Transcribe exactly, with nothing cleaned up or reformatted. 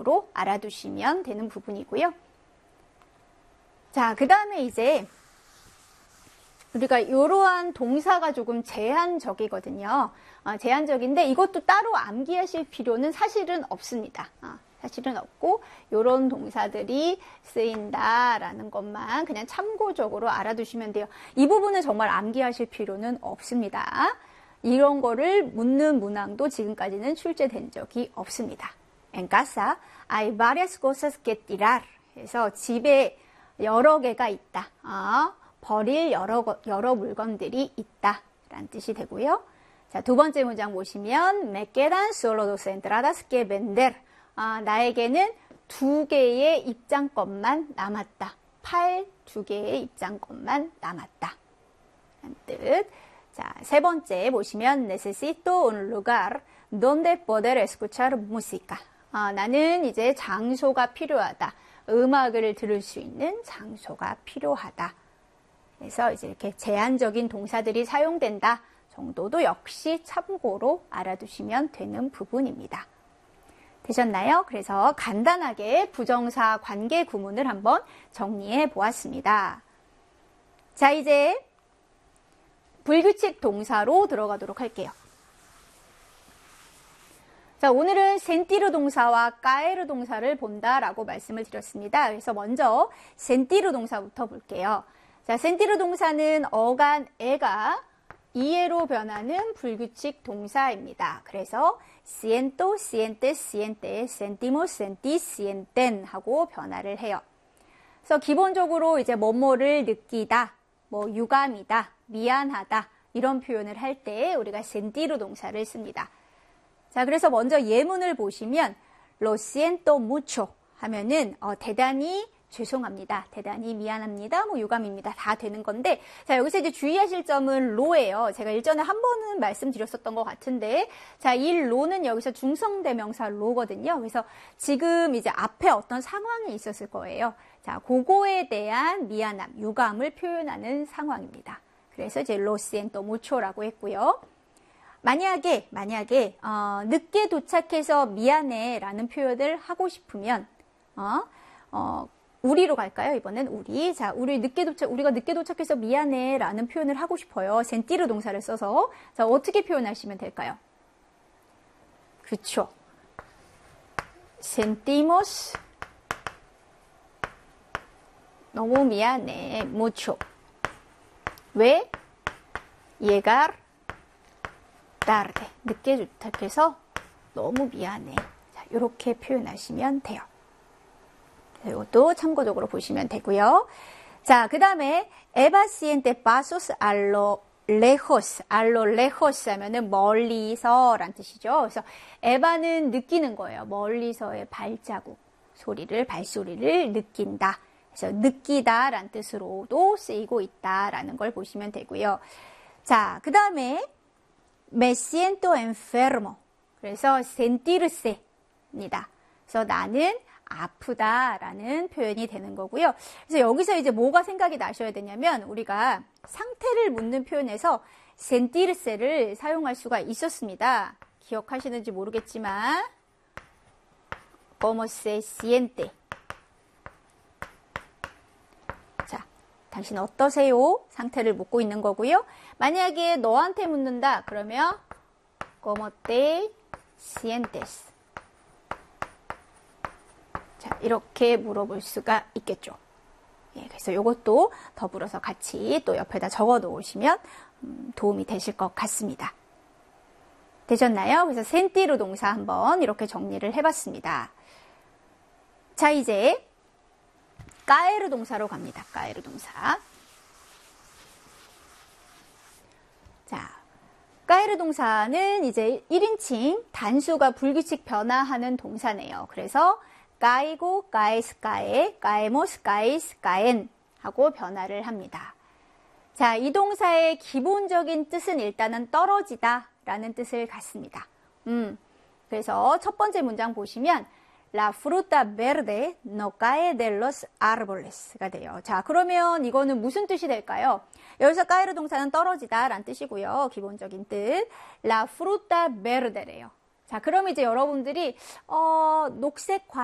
정도로 알아두시면 되는 부분이고요. 자, 그 다음에 이제 우리가 이러한 동사가 조금 제한적이거든요. 어, 제한적인데 이것도 따로 암기하실 필요는 사실은 없습니다. 어, 사실은 없고 이런 동사들이 쓰인다라는 것만 그냥 참고적으로 알아두시면 돼요. 이 부분은 정말 암기하실 필요는 없습니다. 이런 거를 묻는 문항도 지금까지는 출제된 적이 없습니다. En casa hay varias cosas que tirar. 그래서 집에 여러 개가 있다. 어, 버릴 여러, 여러 물건들이 있다. 라는 뜻이 되고요. 자, 두 번째 문장 보시면 Me quedan solo dos entradas que vender. 아, 나에게는 두 개의 입장권만 남았다. 팔 두 개의 입장권만 남았다. 라는 뜻. 자, 세 번째 보시면 Necesito un lugar donde poder escuchar música. 아, 나는 이제 장소가 필요하다. 음악을 들을 수 있는 장소가 필요하다. 그래서 이제 이렇게 제한적인 동사들이 사용된다 정도도 역시 참고로 알아두시면 되는 부분입니다. 되셨나요? 그래서 간단하게 부정사 관계 구문을 한번 정리해 보았습니다. 자, 이제 불규칙 동사로 들어가도록 할게요. 자, 오늘은 센티르 동사와 까에르 동사를 본다라고 말씀을 드렸습니다. 그래서 먼저 센티르 동사부터 볼게요. 자, 센티르 동사는 어간 에가 이에로 변하는 불규칙 동사입니다. 그래서 siento, sientes, siente, sentimos, sentis, sienten 하고 변화를 해요. 그래서 기본적으로 이제 뭐뭐를 느끼다, 뭐 유감이다, 미안하다 이런 표현을 할 때 우리가 센티르 동사를 씁니다. 자, 그래서 먼저 예문을 보시면 lo siento mucho 하면은 어, 대단히 죄송합니다. 대단히 미안합니다. 뭐 유감입니다. 다 되는 건데 자, 여기서 이제 주의하실 점은 로예요. 제가 일전에 한 번은 말씀드렸었던 것 같은데 자, 이 로는 여기서 중성대명사 로거든요. 그래서 지금 이제 앞에 어떤 상황이 있었을 거예요. 자, 그거에 대한 미안함, 유감을 표현하는 상황입니다. 그래서 이제 lo siento mucho라고 했고요. 만약에 만약에 어, 늦게 도착해서 미안해 라는 표현을 하고 싶으면 어, 어, 우리로 갈까요? 이번엔 우리. 자, 우리 늦게 도착, 우리가 늦게 도착해서 미안해 라는 표현을 하고 싶어요. 센티르 동사를 써서. 자, 어떻게 표현하시면 될까요? 그렇죠. sentimos 너무 미안해. mucho. 왜? llegar tarde. 늦게 도착해서 너무 미안해. 자, 이렇게 표현하시면 돼요. 이것도 참고적으로 보시면 되고요. 자, 그 다음에 Eva siente pasos a lo lejos, a lo lejos 하면은 멀리서 라는 뜻이죠. 그래서 에바는 느끼는 거예요. 멀리서의 발자국, 소리를, 발소리를 느낀다. 그래서 느끼다 라는 뜻으로도 쓰이고 있다라는 걸 보시면 되고요. 자, 그 다음에 me siento enfermo. 그래서 sentirse입니다. 그래서 나는 아프다라는 표현이 되는 거고요. 그래서 여기서 이제 뭐가 생각이 나셔야 되냐면 우리가 상태를 묻는 표현에서 sentirse를 사용할 수가 있었습니다. 기억하시는지 모르겠지만 como se siente. 자, 당신 어떠세요? 상태를 묻고 있는 거고요. 만약에 너한테 묻는다 그러면 como te sientes. 자, 이렇게 물어볼 수가 있겠죠. 예, 그래서 이것도 더불어서 같이 또 옆에다 적어 놓으시면 음, 도움이 되실 것 같습니다. 되셨나요? 그래서 센티르 동사 한번 이렇게 정리를 해봤습니다. 자, 이제 까에르 동사로 갑니다. 까에르 동사. 자, 까에르 동사는 이제 일 인칭 단수가 불규칙 변화하는 동사네요. 그래서 까이고, 까에스, 까에, 까에모스, 까이스, 까엔 하고 변화를 합니다. 자, 이 동사의 기본적인 뜻은 일단은 떨어지다 라는 뜻을 갖습니다. 음, 그래서 첫 번째 문장 보시면 La fruta verde no cae de los árboles가 돼요. 자, 그러면 이거는 무슨 뜻이 될까요? 여기서 까에르 동사는 떨어지다 라는 뜻이고요. 기본적인 뜻. La fruta verde래요. 자, 그럼 이제 여러분들이 어, 녹색 과일